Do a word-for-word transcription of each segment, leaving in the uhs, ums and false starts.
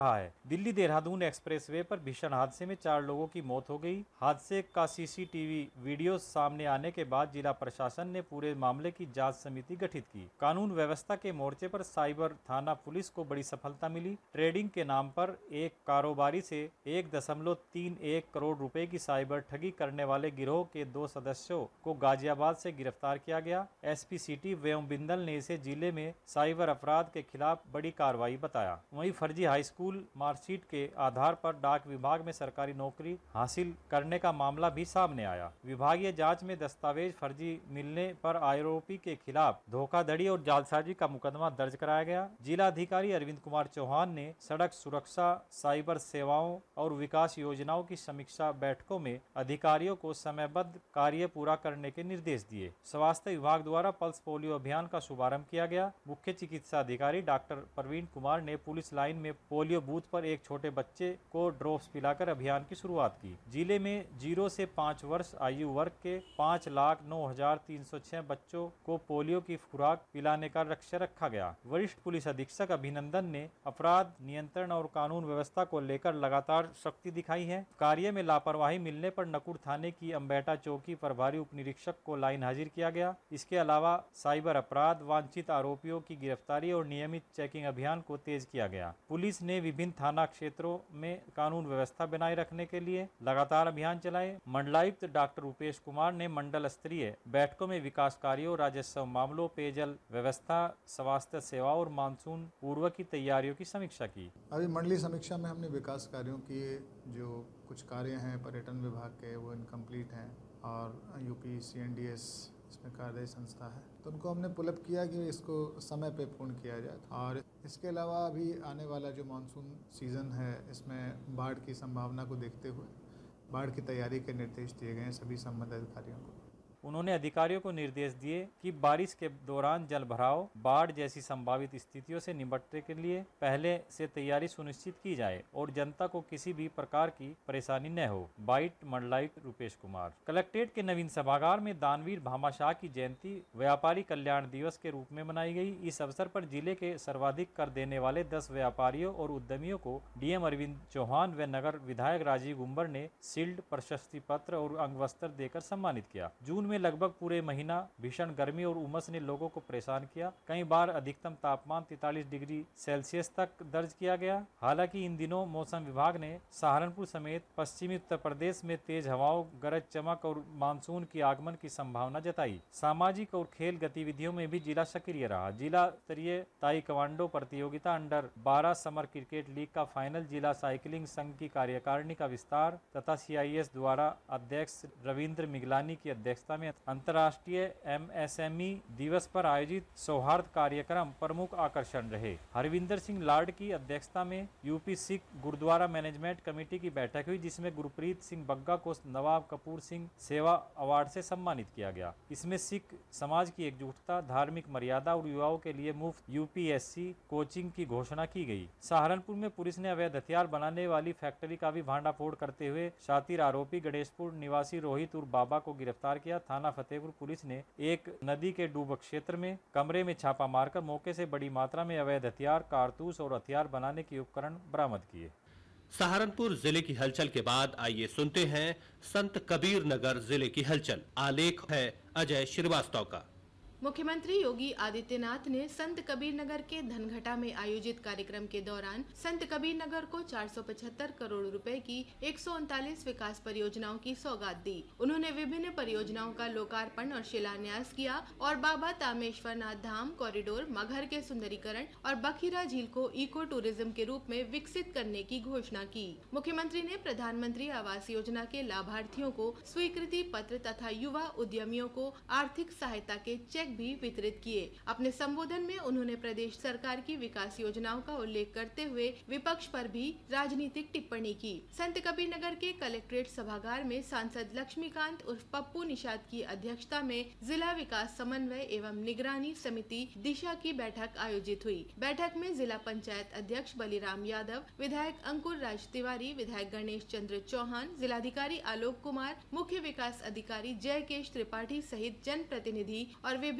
रहा है। दिल्ली देहरादून एक्सप्रेसवे पर भीषण हादसे में चार लोगों की मौत हो गई। हादसे का सीसीटीवी वीडियो सामने आने के बाद जिला प्रशासन ने पूरे मामले की जांच समिति गठित की। कानून व्यवस्था के मोर्चे पर साइबर थाना पुलिस को बड़ी सफलता मिली। ट्रेडिंग के नाम पर एक कारोबारी से एक दशमलव तीन एक करोड़ रुपए की साइबर ठगी करने वाले गिरोह के दो सदस्यों को गाजियाबाद से गिरफ्तार किया गया। एसपी सिटी व्योम बिंदल ने इसे जिले में साइबर अपराध के खिलाफ बड़ी कार्रवाई बताया। वहीं फर्जी हाई स्कूल मार्कशीट के आधार पर डाक विभाग में सरकारी नौकरी हासिल करने का मामला भी सामने आया। विभागीय जांच में दस्तावेज फर्जी मिलने पर आरोपी के खिलाफ धोखाधड़ी और जालसाजी का मुकदमा दर्ज कराया गया। जिला अधिकारी अरविंद कुमार चौहान ने सड़क सुरक्षा, साइबर सेवाओं और विकास योजनाओं की समीक्षा बैठकों में अधिकारियों को समयबद्ध कार्य पूरा करने के निर्देश दिए। स्वास्थ्य विभाग द्वारा पल्स पोलियो अभियान का शुभारंभ किया गया। मुख्य चिकित्सा अधिकारी डॉक्टर प्रवीण कुमार ने पुलिस लाइन में पोलियो बूथ पर एक छोटे बच्चे को ड्रॉप्स पिलाकर अभियान की शुरुआत की। जिले में जीरो से पाँच वर्ष आयु वर्ग के पाँच लाख नौ हजार तीन सौ छह बच्चों को पोलियो की खुराक पिलाने का लक्ष्य रखा गया। वरिष्ठ पुलिस अधीक्षक अभिनंदन ने अपराध नियंत्रण और कानून व्यवस्था को लेकर लगातार शक्ति दिखाई है। कार्य में लापरवाही मिलने पर नकुड़ थाने की अम्बेटा चौकी प्रभारी उप निरीक्षक को लाइन हाजिर किया गया। इसके अलावा साइबर अपराध, वांछित आरोपियों की गिरफ्तारी और नियमित चेकिंग अभियान को तेज किया गया। पुलिस ने विभिन्न थाना क्षेत्रों में कानून व्यवस्था बनाए रखने के लिए लगातार अभियान चलाए। मंडलायुक्त डॉक्टर रूपेश कुमार ने मंडल स्तरीय बैठकों में विकास कार्यों, राजस्व मामलों, पेयजल व्यवस्था, स्वास्थ्य सेवा और मानसून पूर्व की तैयारियों की समीक्षा की। अभी मंडलीय समीक्षा में हमने विकास कार्यों की जो कुछ कार्य हैं पर्यटन विभाग के वो इनकम्प्लीट हैं और UP C N D S इसमें कार्यदायी संस्था है, तो उनको हमने पुलअप किया कि इसको समय पे पूर्ण किया जाए। और इसके अलावा अभी आने वाला जो मानसून सीज़न है इसमें बाढ़ की संभावना को देखते हुए बाढ़ की तैयारी के निर्देश दिए गए हैं सभी संबंधित अधिकारियों को। उन्होंने अधिकारियों को निर्देश दिए कि बारिश के दौरान जल भराव, बाढ़ जैसी संभावित स्थितियों से निपटने के लिए पहले से तैयारी सुनिश्चित की जाए और जनता को किसी भी प्रकार की परेशानी न हो। बाइट मंडलायुक्त रूपेश कुमार। कलेक्ट्रेट के नवीन सभागार में दानवीर भामाशाह की जयंती व्यापारी कल्याण दिवस के रूप में मनाई गई। इस अवसर पर जिले के सर्वाधिक कर देने वाले दस व्यापारियों और उद्यमियों को डीएम अरविंद चौहान व नगर विधायक राजीव गुंबर ने शील्ड, प्रशस्ति पत्र और अंगवस्त्र देकर सम्मानित किया। जून में लगभग पूरे महीना भीषण गर्मी और उमस ने लोगों को परेशान किया। कई बार अधिकतम तापमान तैंतालीस डिग्री सेल्सियस तक दर्ज किया गया। हालांकि इन दिनों मौसम विभाग ने सहारनपुर समेत पश्चिमी उत्तर प्रदेश में तेज हवाओं, गरज चमक और मानसून की आगमन की संभावना जताई। सामाजिक और खेल गतिविधियों में भी जिला सक्रिय रहा। जिला स्तरीय ताइक्वांडो प्रतियोगिता, अंडर बारह समर क्रिकेट लीग का फाइनल, जिला साइकिलिंग संघ की कार्यकारिणी का विस्तार तथा सी आई एस द्वारा अध्यक्ष रविंद्र मिगलानी की अध्यक्षता में अंतर्राष्ट्रीय एम एस एम ई दिवस पर आयोजित सौहार्द कार्यक्रम प्रमुख आकर्षण रहे। हरविंदर सिंह लाड की अध्यक्षता में UP Sikh gurdwara management committee की बैठक हुई, जिसमें गुरप्रीत सिंह बग्गा को नवाब कपूर सिंह सेवा अवार्ड से सम्मानित किया गया। इसमें सिख समाज की एकजुटता, धार्मिक मर्यादा और युवाओं के लिए मुफ्त U P S C coaching की घोषणा की गई। सहारनपुर में पुलिस ने अवैध हथियार बनाने वाली फैक्ट्री का भी भांडाफोड़ करते हुए शातिर आरोपी गणेशपुर निवासी रोहित उर्फ बाबा को गिरफ्तार किया। थाना फतेहपुर पुलिस ने एक नदी के डूब क्षेत्र में कमरे में छापा मारकर मौके से बड़ी मात्रा में अवैध हथियार, कारतूस और हथियार बनाने के उपकरण बरामद किए। सहारनपुर जिले की हलचल के बाद आइए सुनते हैं संत कबीर नगर जिले की हलचल। आलेख है अजय श्रीवास्तव का। मुख्यमंत्री योगी आदित्यनाथ ने संत कबीर नगर के धनघटा में आयोजित कार्यक्रम के दौरान संत कबीर नगर को चार सौ पचहत्तर करोड़ रुपए की एक सौ उनतालीस विकास परियोजनाओं की सौगात दी। उन्होंने विभिन्न परियोजनाओं का लोकार्पण और शिलान्यास किया और बाबा तामेश्वरनाथ धाम कॉरिडोर, मगहर के सुंदरीकरण और बखीरा झील को इको टूरिज्म के रूप में विकसित करने की घोषणा की। मुख्यमंत्री ने प्रधानमंत्री आवास योजना के लाभार्थियों को स्वीकृति पत्र तथा युवा उद्यमियों को आर्थिक सहायता के चेक भी वितरित किए। अपने संबोधन में उन्होंने प्रदेश सरकार की विकास योजनाओं का उल्लेख करते हुए विपक्ष पर भी राजनीतिक टिप्पणी की। संत कबीर नगर के कलेक्ट्रेट सभागार में सांसद लक्ष्मीकांत उर्फ पप्पू निषाद की अध्यक्षता में जिला विकास समन्वय एवं निगरानी समिति दिशा की बैठक आयोजित हुई। बैठक में जिला पंचायत अध्यक्ष बलिराम यादव, विधायक अंकुर राज तिवारी, विधायक गणेश चंद्र चौहान, जिलाधिकारी आलोक कुमार, मुख्य विकास अधिकारी जयकेश त्रिपाठी सहित जन प्रतिनिधि और विभिन्न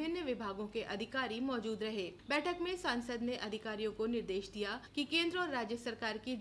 विभिन्न विभागों के अधिकारी मौजूद रहे। बैठक में सांसद ने अधिकारियों को निर्देश दिया कि केंद्र और राज्य सरकार की